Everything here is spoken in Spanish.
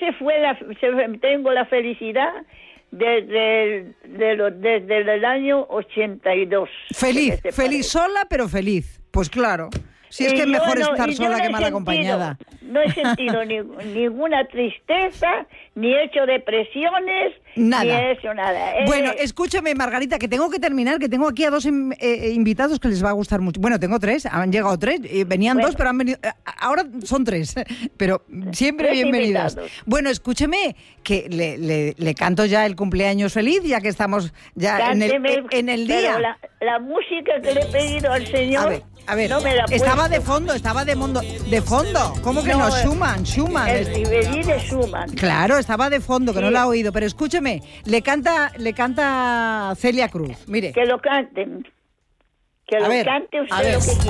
tengo la felicidad desde el año 82. Feliz sola, pero feliz. Pues claro. Si es que es mejor estar sola que mal acompañada. No he sentido ninguna tristeza, ni he hecho depresiones, nada. ni he hecho nada. Bueno, escúchame, Margarita, que tengo que terminar, que tengo aquí a dos invitados que les va a gustar mucho. Bueno, tengo tres, han llegado tres, venían dos, pero han venido... ahora son tres, pero siempre tres bienvenidos. invitados. Bueno, escúcheme, que le canto ya el cumpleaños feliz, ya que estamos ya en el día. Pero la música que le he pedido al señor... A ver, no me la estaba de fondo. ¿Cómo que no? Schumann. El Riverí de Schumann. Claro, estaba de fondo, que Sí. no la he oído, pero escúcheme, le canta Celia Cruz, mire. Que lo canten. Que lo cante usted lo que quiera.